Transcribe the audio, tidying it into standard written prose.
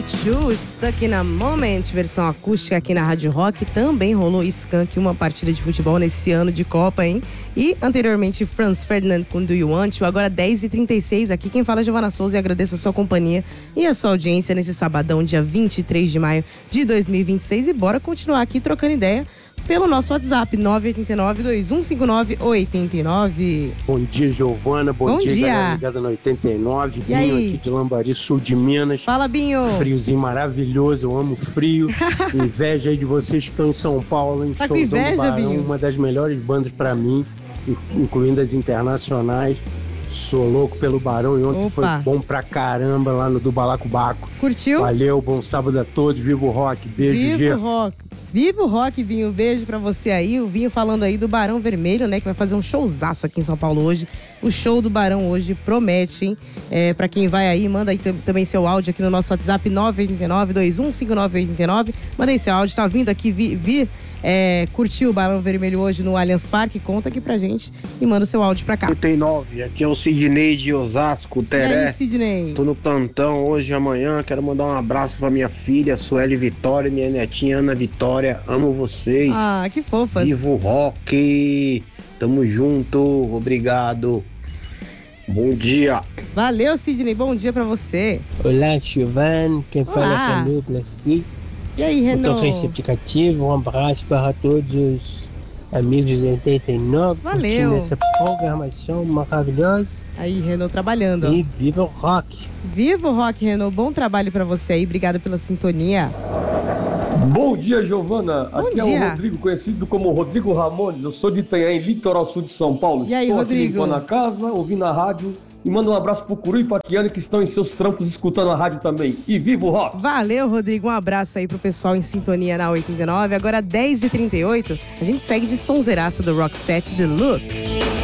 U2, Stuck in a Moment, versão acústica aqui na Rádio Rock. Também rolou Skank, uma partida de futebol nesse ano de Copa, hein? E anteriormente Franz Ferdinand com Do You Want You. Agora 10h36, aqui quem fala é Giovana Souza e agradeço a sua companhia e a sua audiência nesse sabadão, dia 23 de maio de 2026. E bora continuar aqui trocando ideia pelo nosso WhatsApp, 989-2159-89. Bom dia, Giovana. Bom dia, galera ligada no 89. E Binho aí? aqui de Lambari, sul de Minas. Fala, Binho. Friozinho maravilhoso, eu amo frio. Inveja aí de vocês que estão em São Paulo, hein? Tá com Showzão do inveja, Barão, Binho? uma das melhores bandas pra mim, incluindo as internacionais. Sou louco pelo Barão e ontem foi bom pra caramba lá no do Balacobaco. Curtiu? Valeu, bom sábado a todos. Viva o rock. Beijo, Gê. Viva o rock. Viva o rock, Vinho. Beijo pra você aí. O Vinho falando aí do Barão Vermelho, né? Que vai fazer um showzaço aqui em São Paulo hoje. O show do Barão hoje promete, hein? Pra quem vai aí, manda aí também seu áudio aqui no nosso WhatsApp 989-2159-89. Manda aí seu áudio. Tá vindo aqui, curtiu o Barão Vermelho hoje no Allianz Parque? Conta aqui pra gente e manda seu áudio pra cá. 89, aqui é o Sidney de Osasco, E Teré. aí, Sidney? Tô no plantão hoje e amanhã. Quero mandar um abraço pra minha filha, Sueli Vitória, minha netinha Ana Vitória. Amo vocês. Ah, que fofas. Viva o rock. Tamo junto. Obrigado. Bom dia. Valeu, Sidney. Bom dia pra você. Olá, Giovanni. Quem fala é Olá. Canu Glaci. E aí, Renan? Motorista aplicativo. Um abraço para todos os amigos do 89. Valeu. Curtindo essa programação maravilhosa. Aí, Renan, trabalhando. ó. E viva o rock. Viva o rock, Renan. Bom trabalho pra você aí. Obrigado pela sintonia. Bom dia, Giovana. Aqui é dia. o Rodrigo, conhecido como Rodrigo Ramones. Eu sou de Itanhaém, litoral sul de São Paulo. E aí, Estou Rodrigo? aqui limpando a casa, ouvindo a rádio. E mando um abraço pro Curu e pra Kiane, que estão em seus trampos escutando a rádio também. E viva o rock! Valeu, Rodrigo. Um abraço aí pro pessoal em sintonia na 89. Agora 10h38, a gente segue de sonzeiraça do Rock Set The Look.